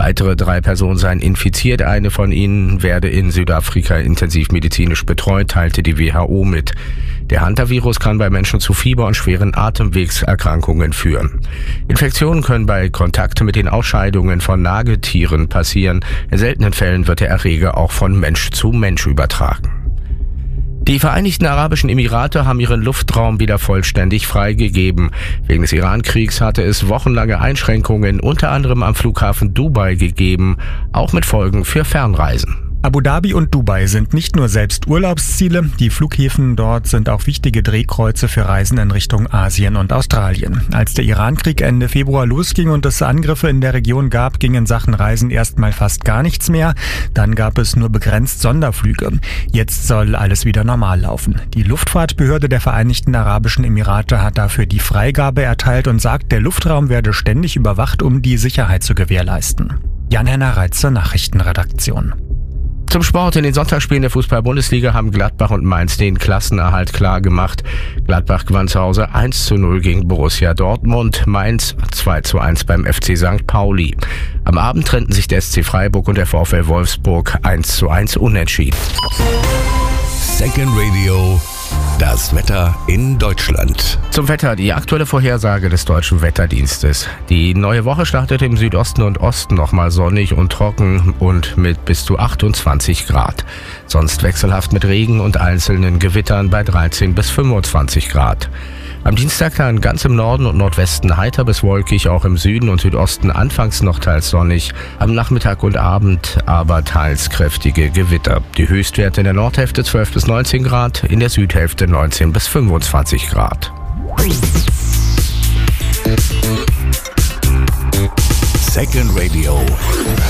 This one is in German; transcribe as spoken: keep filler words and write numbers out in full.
Weitere drei Personen seien infiziert. Eine von ihnen werde in Südafrika intensivmedizinisch betreut, teilte die W H O mit. Der Hantavirus kann bei Menschen zu Fieber und schweren Atemwegserkrankungen führen. Infektionen können bei Kontakt mit den Ausscheidungen von Nagetieren passieren. In seltenen Fällen wird der Erreger auch von Mensch zu Mensch übertragen. Die Vereinigten Arabischen Emirate haben ihren Luftraum wieder vollständig freigegeben. Wegen des Iran-Kriegs hatte es wochenlange Einschränkungen unter anderem am Flughafen Dubai gegeben, auch mit Folgen für Fernreisen. Abu Dhabi und Dubai sind nicht nur selbst Urlaubsziele, die Flughäfen dort sind auch wichtige Drehkreuze für Reisen in Richtung Asien und Australien. Als der Iran-Krieg Ende Februar losging und es Angriffe in der Region gab, ging in Sachen Reisen erstmal fast gar nichts mehr. Dann gab es nur begrenzt Sonderflüge. Jetzt soll alles wieder normal laufen. Die Luftfahrtbehörde der Vereinigten Arabischen Emirate hat dafür die Freigabe erteilt und sagt, der Luftraum werde ständig überwacht, um die Sicherheit zu gewährleisten. Jan-Henner Reitzer, Nachrichtenredaktion. Zum Sport. In den Sonntagsspielen der Fußball-Bundesliga haben Gladbach und Mainz den Klassenerhalt klar gemacht. Gladbach gewann zu Hause eins zu null gegen Borussia Dortmund, Mainz zwei zu eins beim F C Sankt Pauli. Am Abend trennten sich der S C Freiburg und der VfL Wolfsburg eins zu eins unentschieden. Second Radio, das Wetter in Deutschland. Zum Wetter, die aktuelle Vorhersage des Deutschen Wetterdienstes. Die neue Woche startet im Südosten und Osten nochmal sonnig und trocken und mit bis zu achtundzwanzig Grad. Sonst wechselhaft mit Regen und einzelnen Gewittern bei dreizehn bis fünfundzwanzig Grad. Am Dienstag dann ganz im Norden und Nordwesten heiter bis wolkig, auch im Süden und Südosten anfangs noch teils sonnig, am Nachmittag und Abend aber teils kräftige Gewitter. Die Höchstwerte in der Nordhälfte zwölf bis neunzehn Grad, in der Südhälfte neunzehn bis fünfundzwanzig Grad. Second Radio.